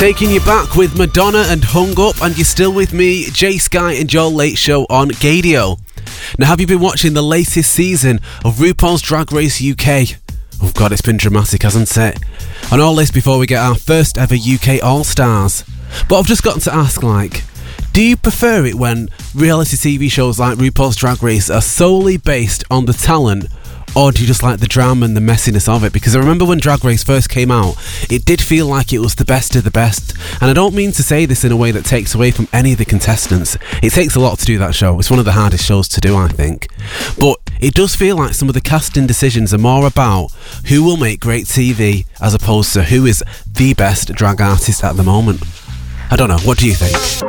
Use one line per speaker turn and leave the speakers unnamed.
Taking you back with Madonna and Hung Up, and you're still with me, Jay Sky and Joel Late Show on Gadio. Now, have you been watching the latest season of RuPaul's Drag Race UK? Oh God, it's been dramatic, hasn't it? And all this before we get our first ever UK All-Stars. But I've just gotten to ask, do you prefer it when reality TV shows like RuPaul's Drag Race are solely based on the talent, or do you just like the drama and the messiness of it? Because I remember when Drag Race first came out, it did feel like it was the best of the best. And I don't mean to say this in a way that takes away from any of the contestants. It takes a lot to do that show. It's one of the hardest shows to do, I think. But it does feel like some of the casting decisions are more about who will make great TV as opposed to who is the best drag artist at the moment. I don't know, what do you think?